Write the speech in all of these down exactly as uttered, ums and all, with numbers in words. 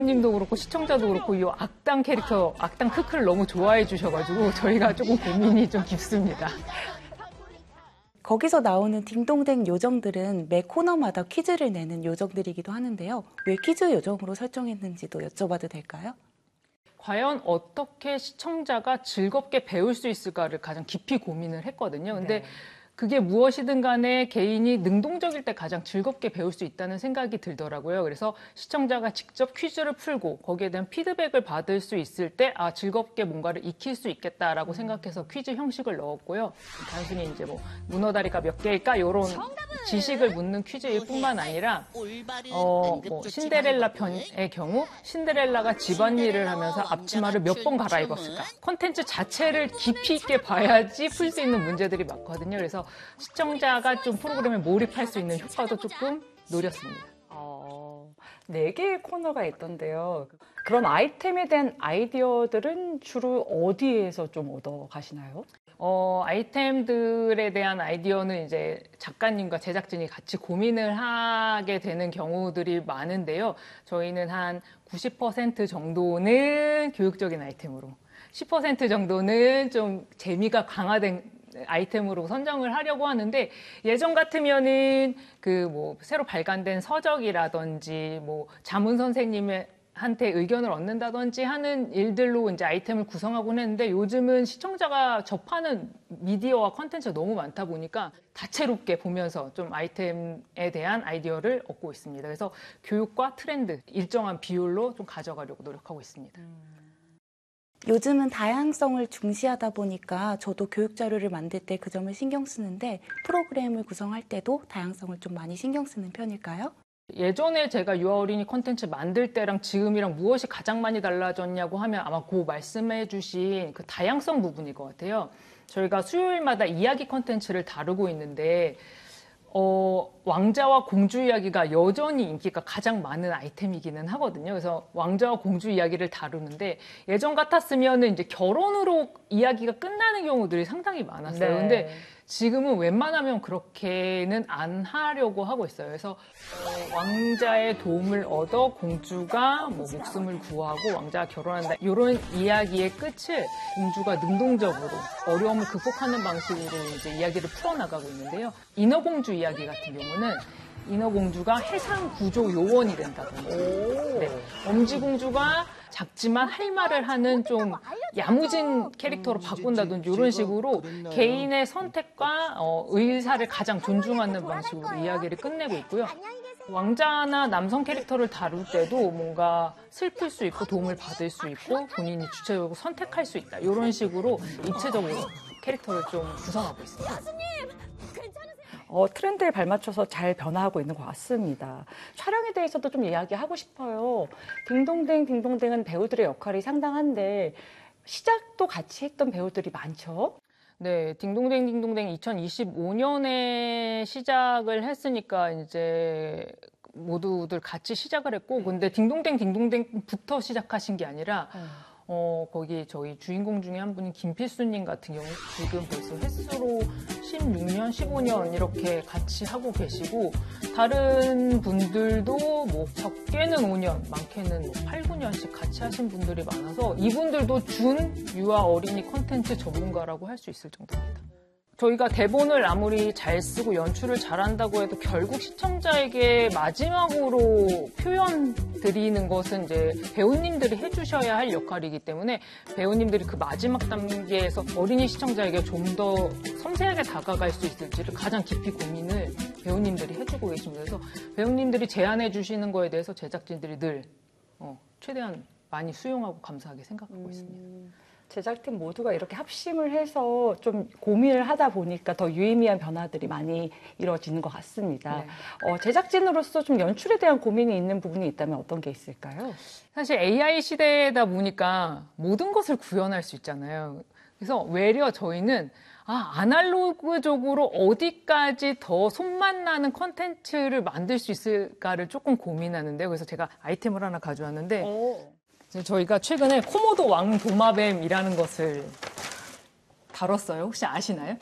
님도 그렇고 시청자도 그렇고 이 악당 캐릭터, 악당 크크를 너무 좋아해 주셔가지고 저희가 조금 고민이 좀 깊습니다. 거기서 나오는 딩동댕 요정들은 매 코너마다 퀴즈를 내는 요정들이기도 하는데요. 왜 퀴즈 요정으로 설정했는지도 여쭤봐도 될까요? 과연 어떻게 시청자가 즐겁게 배울 수 있을까를 가장 깊이 고민을 했거든요. 근데 네. 그게 무엇이든 간에 개인이 능동적일 때 가장 즐겁게 배울 수 있다는 생각이 들더라고요. 그래서 시청자가 직접 퀴즈를 풀고 거기에 대한 피드백을 받을 수 있을 때 아, 즐겁게 뭔가를 익힐 수 있겠다라고 생각해서 퀴즈 형식을 넣었고요. 단순히 이제 뭐 문어다리가 몇 개일까 이런 지식을 묻는 퀴즈일 뿐만 아니라 어, 뭐 신데렐라 편의 경우 신데렐라가 집안일을 하면서 앞치마를 몇 번 갈아입었을까? 콘텐츠 자체를 깊이 있게 봐야지 풀 수 있는 문제들이 많거든요. 그래서 시청자가 좀 프로그램에 몰입할 수 있는 효과도 조금 노렸습니다. 어, 네 개의 코너가 있던데요. 그런 아이템에 대한 아이디어들은 주로 어디에서 좀 얻어 가시나요? 어, 아이템들에 대한 아이디어는 이제 작가님과 제작진이 같이 고민을 하게 되는 경우들이 많은데요. 저희는 한 구십 퍼센트 정도는 교육적인 아이템으로, 십 퍼센트 정도는 좀 재미가 강화된 아이템으로 선정을 하려고 하는데, 예전 같으면은 그 뭐 새로 발간된 서적이라든지 뭐 자문 선생님의 한테 의견을 얻는다든지 하는 일들로 이제 아이템을 구성하곤 했는데, 요즘은 시청자가 접하는 미디어와 컨텐츠가 너무 많다 보니까 다채롭게 보면서 좀 아이템에 대한 아이디어를 얻고 있습니다. 그래서 교육과 트렌드 일정한 비율로 좀 가져가려고 노력하고 있습니다. 음. 요즘은 다양성을 중시하다 보니까 저도 교육 자료를 만들 때 그 점을 신경 쓰는데, 프로그램을 구성할 때도 다양성을 좀 많이 신경 쓰는 편일까요? 예전에 제가 유아 어린이 콘텐츠 만들 때랑 지금이랑 무엇이 가장 많이 달라졌냐고 하면 아마 그 말씀해 주신 그 다양성 부분일 것 같아요. 저희가 수요일마다 이야기 콘텐츠를 다루고 있는데 어, 왕자와 공주 이야기가 여전히 인기가 가장 많은 아이템이기는 하거든요. 그래서 왕자와 공주 이야기를 다루는데 예전 같았으면 이제 결혼으로 이야기가 끝나는 경우들이 상당히 많았어요. 네. 근데 지금은 웬만하면 그렇게는 안 하려고 하고 있어요. 그래서 어, 왕자의 도움을 얻어 공주가 뭐 목숨을 구하고 왕자가 결혼한다, 이런 이야기의 끝을 공주가 능동적으로 어려움을 극복하는 방식으로 이제 이야기를 풀어나가고 있는데요. 인어공주 이야기 같은 경우는 인어공주가 해상구조 요원이 된다든지, 네, 엄지공주가 작지만 할 말을 하는 좀 야무진 캐릭터로 바꾼다든지 이런 식으로 개인의 선택과 어, 의사를 가장 존중하는 방식으로 이야기를 끝내고 있고요. 왕자나 남성 캐릭터를 다룰 때도 뭔가 슬플 수 있고 도움을 받을 수 있고 본인이 주체적으로 선택할 수 있다, 이런 식으로 입체적으로 캐릭터를 좀 구성하고 있습니다. 어, 트렌드에 발맞춰서 잘 변화하고 있는 것 같습니다. 촬영에 대해서도 좀 이야기하고 싶어요. 딩동댕, 딩동댕은 배우들의 역할이 상당한데 시작도 같이 했던 배우들이 많죠? 네, 딩동댕, 딩동댕 이천이십오 년에 시작을 했으니까 이제 모두들 같이 시작을 했고, 근데 딩동댕, 딩동댕부터 시작하신 게 아니라 음. 어, 거기 저희 주인공 중에 한 분인 김필수님 같은 경우 지금 벌써 횟수로 십육 년, 십오 년 이렇게 같이 하고 계시고, 다른 분들도 뭐 적게는 오 년, 많게는 뭐 팔, 구 년씩 같이 하신 분들이 많아서 이분들도 준 유아 어린이 콘텐츠 전문가라고 할 수 있을 정도입니다. 저희가 대본을 아무리 잘 쓰고 연출을 잘한다고 해도 결국 시청자에게 마지막으로 표현 드리는 것은 이제 배우님들이 해주셔야 할 역할이기 때문에 배우님들이 그 마지막 단계에서 어린이 시청자에게 좀 더 섬세하게 다가갈 수 있을지를 가장 깊이 고민을 배우님들이 해주고 계십니다. 그래서 배우님들이 제안해 주시는 거에 대해서 제작진들이 늘 어, 최대한 많이 수용하고 감사하게 생각하고 음... 있습니다. 제작팀 모두가 이렇게 합심을 해서 좀 고민을 하다 보니까 더 유의미한 변화들이 많이 이루어지는 것 같습니다. 네. 어, 제작진으로서 좀 연출에 대한 고민이 있는 부분이 있다면 어떤 게 있을까요? 사실 에이아이 시대다 보니까 모든 것을 구현할 수 있잖아요. 그래서 외려 저희는 아, 아날로그적으로 어디까지 더 손만 나는 콘텐츠를 만들 수 있을까를 조금 고민하는데요. 그래서 제가 아이템을 하나 가져왔는데 오. 저희가 최근에 코모도 왕도마뱀이라는 것을 다뤘어요. 혹시 아시나요?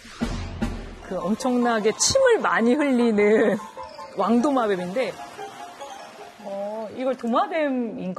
그 엄청나게 침을 많이 흘리는 왕도마뱀인데 어, 이걸 도마뱀인